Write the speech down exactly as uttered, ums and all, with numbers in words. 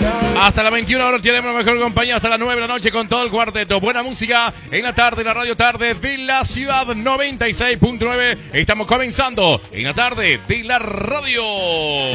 Hasta las veintiuna horas tenemos la mejor compañía hasta las nueve de la noche con todo el cuarteto. Buena música en la tarde, la radio tarde de la ciudad noventa y seis punto nueve. Estamos comenzando en la tarde de la radio.